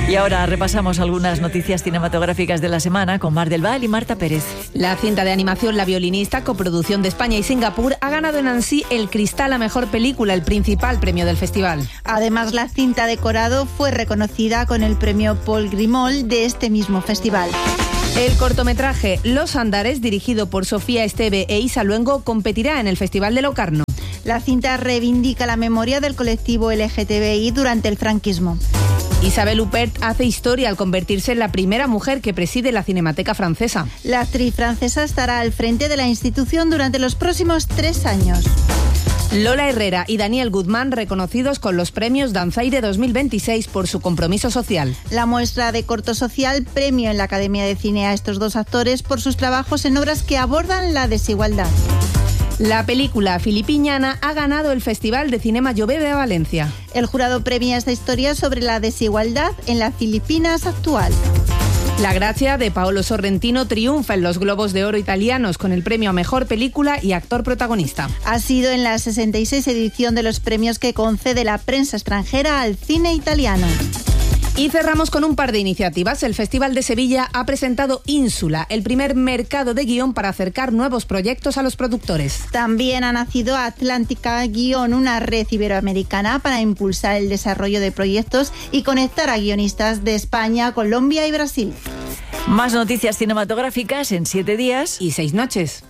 Y ahora repasamos algunas noticias cinematográficas de la semana con Mar del Val y Marta Pérez. La cinta de animación La violinista, coproducción de España y Singapur, ha ganado en Annecy el Cristal a Mejor Película, el principal premio del festival. Además, la cinta Decorado fue reconocida con el premio Paul Grimol de este mismo festival. El cortometraje Los Andares, dirigido por Sofía Esteve e Isa Luengo, competirá en el Festival de Locarno. La cinta reivindica la memoria del colectivo LGTBI durante el franquismo. Isabelle Huppert hace historia al convertirse en la primera mujer que preside la Cinemateca Francesa. La actriz francesa estará al frente de la institución durante los próximos 3 años. Lola Herrera y Daniel Guzmán, reconocidos con los premios Danzaire 2026 por su compromiso social. La muestra de corto social premio en la Academia de Cine a estos dos actores por sus trabajos en obras que abordan la desigualdad. La película Filipiñana ha ganado el Festival de Cinema Llobé de Valencia. El jurado premia esta historia sobre la desigualdad en las Filipinas actual. La Gracia, de Paolo Sorrentino, triunfa en los Globos de Oro italianos con el premio a Mejor Película y Actor Protagonista. Ha sido en la 66 edición de los premios que concede la prensa extranjera al cine italiano. Y cerramos con un par de iniciativas. El Festival de Sevilla ha presentado Ínsula, el primer mercado de guión para acercar nuevos proyectos a los productores. También ha nacido Atlántica Guión, una red iberoamericana para impulsar el desarrollo de proyectos y conectar a guionistas de España, Colombia y Brasil. Más noticias cinematográficas en 7 días y 6 noches.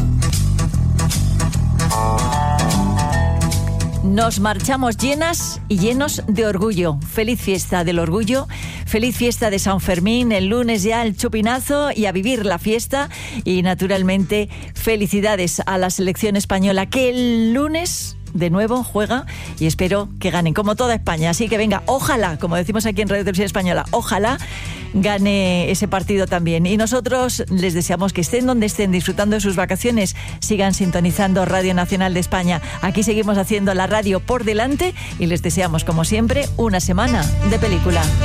Nos marchamos llenas y llenos de orgullo. Feliz fiesta del orgullo, feliz fiesta de San Fermín, el lunes ya el chupinazo y a vivir la fiesta. Y naturalmente felicidades a la selección española que el lunes de nuevo juega y espero que ganen como toda España. Así que venga, ojalá, como decimos aquí en Radio Televisión Española, ojalá gane ese partido también. Y nosotros les deseamos que estén donde estén, disfrutando de sus vacaciones, sigan sintonizando Radio Nacional de España. Aquí seguimos haciendo la radio por delante y les deseamos, como siempre, una semana de película.